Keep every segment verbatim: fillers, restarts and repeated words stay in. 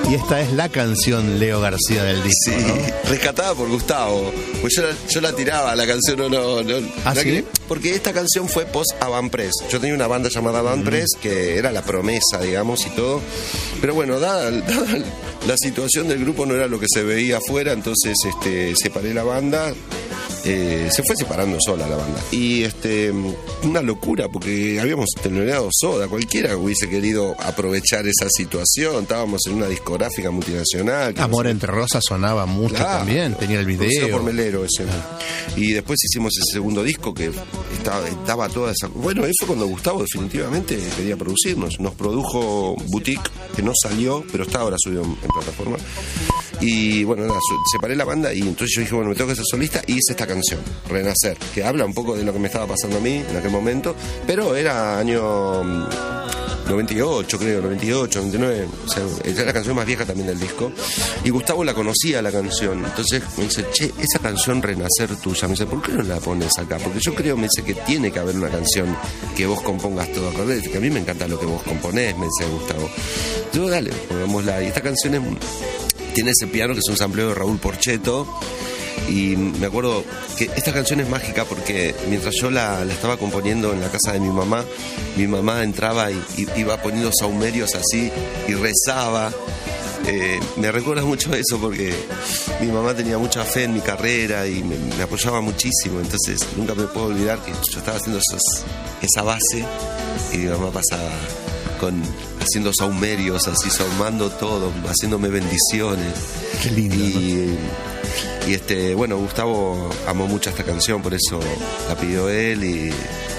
Y esta es la canción Leo García del disco, Sí, ¿no? rescatada por Gustavo. Pues yo la, yo la tiraba, la canción no, no, no. ¿Ah, no sí? que, porque esta canción fue post Avant Press. Yo tenía una banda llamada Avant Press, que era la promesa, digamos, y todo. Pero bueno, dada, dada la situación del grupo no era lo que se veía afuera, entonces este, separé la banda. Eh, se fue separando sola la banda. Y este una locura, porque habíamos teloneado Soda. Cualquiera hubiese querido aprovechar esa situación. Estábamos en una discográfica multinacional. Amor no sé, entre Rosas sonaba mucho, claro, también, tenía el producido video. por Melero ese. Y después hicimos ese segundo disco que estaba, estaba toda esa... Bueno, ahí fue cuando Gustavo definitivamente quería producirnos. Nos produjo Boutique, que no salió, pero está ahora subido en, en plataforma. Y bueno, nada, separé la banda y entonces yo dije, bueno, me tengo que ser solista y hice esta canción, Renacer, que habla un poco de lo que me estaba pasando a mí en aquel momento, pero era año noventa y ocho, creo, noventa y ocho, noventa y nueve, o sea, era la canción más vieja también del disco. Y Gustavo la conocía la canción, entonces me dice, che, esa canción Renacer tuya, me dice, ¿por qué no la pones acá? Porque yo creo, me dice, que tiene que haber una canción que vos compongas todo, acordate, que a mí me encanta lo que vos componés, me decía Gustavo. Yo, dale, pongámosla, y esta canción es... Tiene ese piano que es un sampleo de Raúl Porchetto. Y me acuerdo que esta canción es mágica porque mientras yo la, la estaba componiendo en la casa de mi mamá, mi mamá entraba y, y iba poniendo saumerios así y rezaba. Eh, me recuerda mucho eso porque mi mamá tenía mucha fe en mi carrera y me, me apoyaba muchísimo. Entonces nunca me puedo olvidar que yo estaba haciendo esos, esa base y mi mamá pasaba con haciendo saumerios, así saumando todo, haciéndome bendiciones. Qué lindo, y, ¿no? y este, bueno, Gustavo amó mucho esta canción, por eso la pidió él. Y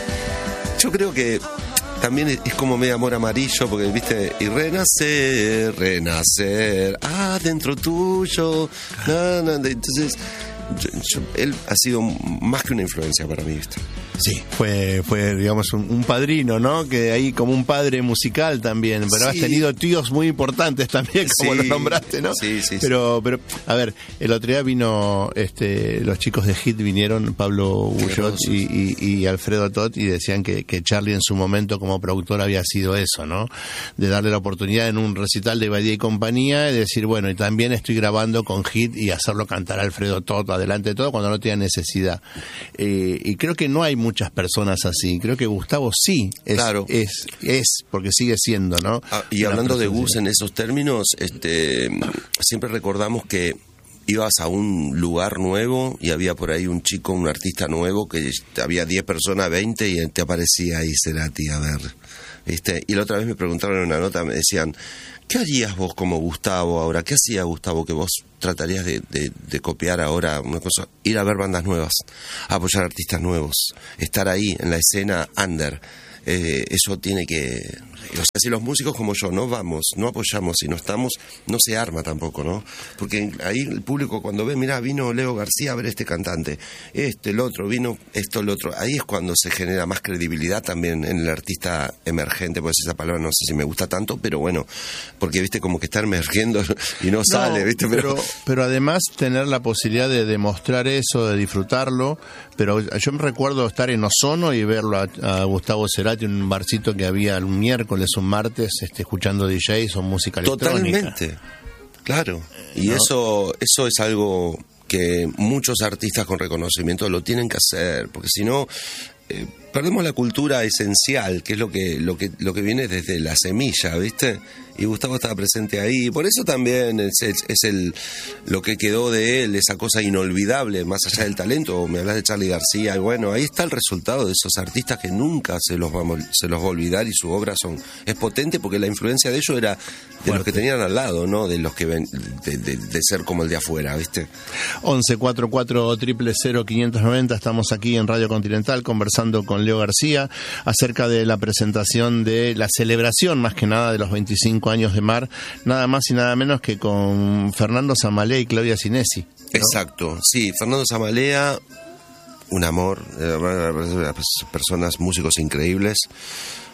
yo creo que también es como medio amor amarillo, porque viste, y renacer, renacer, adentro tuyo. Na, na, entonces, yo, yo, él ha sido más que una influencia para mí, ¿viste? Sí, fue, fue digamos, un, un padrino, ¿no? Que ahí como un padre musical también, pero sí. Has tenido tíos muy importantes también, como sí, los nombraste, ¿no? Sí, sí, pero, sí. Pero, a ver, el otro día vino, este, los chicos de Hit vinieron, Pablo Bullot y, y, y Alfredo Tot, y decían que, que Charlie en su momento como productor había sido eso, ¿no? De darle la oportunidad en un recital de Badía y compañía, y decir, bueno, y también estoy grabando con Hit y hacerlo cantar a Alfredo Tot adelante de todo cuando no tenía necesidad. Eh, y creo que no hay muchas personas así. Creo que Gustavo sí es, claro. es, es porque sigue siendo, ¿no? Ah, y hablando de Gus en esos términos, este, siempre recordamos que ibas a un lugar nuevo y había por ahí un chico, un artista nuevo, que había diez personas, veinte, y te aparecía ahí Cerati, a ver, ¿viste? Y la otra vez me preguntaron en una nota, me decían, ¿qué harías vos como Gustavo ahora? ¿Qué hacía Gustavo que vos tratarías de, de, de copiar ahora? Una cosa, ir a ver bandas nuevas, apoyar artistas nuevos, estar ahí en la escena under. Eh, eso tiene que... O sea, si los músicos como yo no vamos, no apoyamos y no estamos, no se arma tampoco, ¿no? Porque ahí el público cuando ve, mirá, vino Leo García a ver este cantante, este, el otro, vino esto, el otro, ahí es cuando se genera más credibilidad también en el artista emergente, pues esa palabra no sé si me gusta tanto, pero bueno, porque viste como que está emergiendo y no, no sale, viste, pero... pero... Pero además tener la posibilidad de demostrar eso, de disfrutarlo, pero yo me recuerdo estar en Ozono y verlo a, a Gustavo Cerati en un barcito que había un miércoles, un martes, este, escuchando D Js o música electrónica. Totalmente, claro. Y ¿no? eso, eso es algo que muchos artistas con reconocimiento lo tienen que hacer, porque si no... Eh, perdemos la cultura esencial, que es lo que lo que lo que viene desde la semilla, ¿viste? Y Gustavo estaba presente ahí, por eso también es, es, es el lo que quedó de él, esa cosa inolvidable, más allá del talento. Me hablas de Charly García, y bueno, ahí está el resultado de esos artistas que nunca se los vamos, se los va a olvidar, y su obra son es potente porque la influencia de ellos era de Fuerte. Los que tenían al lado, ¿no? De los que ven, de, de, de ser como el de afuera, ¿viste? once cuarenta y cuatro cero cero cero quinientos noventa, estamos aquí en Radio Continental conversando con Leo García acerca de la presentación de la celebración, más que nada, de los veinticinco años de Mar, nada más y nada menos que con Fernando Zamalea y Claudia Sinesi, ¿no? Exacto, sí, Fernando Zamalea, un amor, personas, músicos increíbles.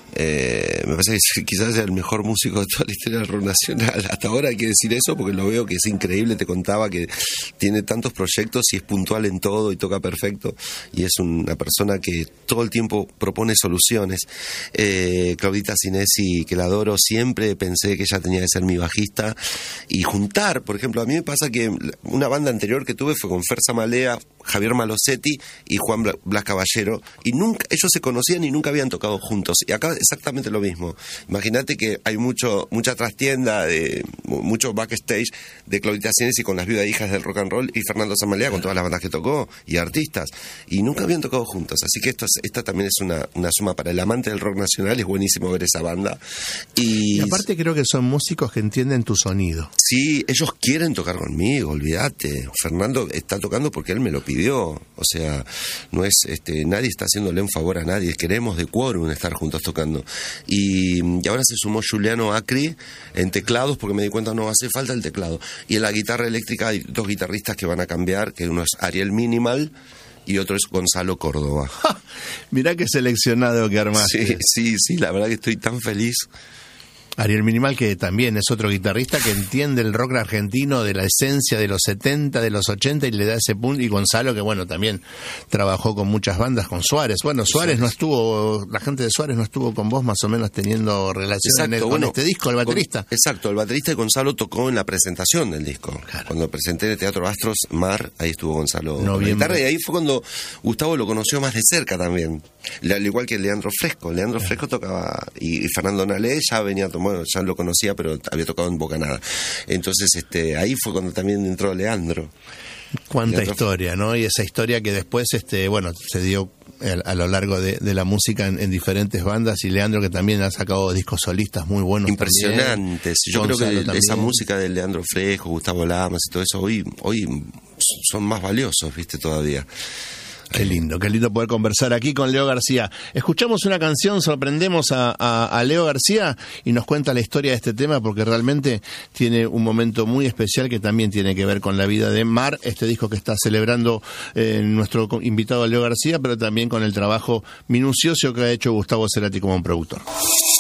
Eh, me parece que quizás sea el mejor músico de toda la historia del rock nacional. Hasta ahora hay que decir eso porque lo veo que es increíble. Te contaba que tiene tantos proyectos y es puntual en todo y toca perfecto. Y es una persona que todo el tiempo propone soluciones. Eh, Claudita Sinesi, que la adoro, siempre pensé que ella tenía que ser mi bajista. Y juntar, por ejemplo, a mí me pasa que una banda anterior que tuve fue con Fer Samalea, Javier Malosetti y Juan Blas Caballero. Y nunca, ellos se conocían y nunca habían tocado juntos. Y acá exactamente lo mismo. Imagínate que hay mucho mucha trastienda, de, mucho backstage de Claudita Sinesi con las viudas hijas del rock and roll y Fernando Samalea con todas las bandas que tocó y artistas. Y nunca habían tocado juntos. Así que esto es, esta también es una, una suma para el amante del rock nacional. Es buenísimo ver esa banda. Y, y aparte creo que son músicos que entienden tu sonido. Sí, ellos quieren tocar conmigo, olvídate. Fernando está tocando porque él me lo pidió. O sea, no es este nadie está haciéndole un favor a nadie. Queremos de quórum estar juntos tocando. Y, y ahora se sumó Juliano Acri en teclados porque me di cuenta no hace falta el teclado. Y en la guitarra eléctrica hay dos guitarristas que van a cambiar, que uno es Ariel Minimal y otro es Gonzalo Córdoba. ¡Ja! Mirá qué seleccionado que armaste. Sí, sí, sí, la verdad que estoy tan feliz. Ariel Minimal, que también es otro guitarrista que entiende el rock argentino de la esencia de los setenta, de los ochenta y le da ese punto. Y Gonzalo, que bueno, también trabajó con muchas bandas, con Suárez. Bueno, Suárez no estuvo, la gente de Suárez no estuvo con vos más o menos teniendo relación exacto, en, con bueno, este disco, el baterista. Con, exacto, el baterista de Gonzalo tocó en la presentación del disco. Claro. Cuando presenté en el Teatro Astros, Mar, ahí estuvo Gonzalo no, con la guitarra. bien. Y ahí fue cuando Gustavo lo conoció más de cerca también. Al igual que Leandro Fresco. Leandro Fresco yeah. tocaba, y, y Fernando Nalé ya venía, bueno, ya lo conocía, pero había tocado en Bocanada. Entonces, este, ahí fue cuando también entró Leandro. Cuánta Leandro... historia, ¿no? Y esa historia que después, este, bueno, se dio a, a lo largo de, de la música en, en diferentes bandas. Y Leandro, que también ha sacado discos solistas muy buenos. Impresionantes. También. Yo Gonzalo creo que también. Esa música de Leandro Fresco, Gustavo Lamas y todo eso, hoy, hoy son más valiosos, viste, todavía. Qué lindo, qué lindo poder conversar aquí con Leo García. Escuchamos una canción, sorprendemos a, a, a Leo García y nos cuenta la historia de este tema porque realmente tiene un momento muy especial que también tiene que ver con la vida de Mar, este disco que está celebrando eh, nuestro invitado Leo García, pero también con el trabajo minucioso que ha hecho Gustavo Cerati como un productor.